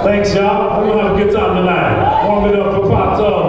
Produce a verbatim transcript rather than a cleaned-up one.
Thanks, y'all. We're gonna have a good time tonight. Warm it up for Pop Dog.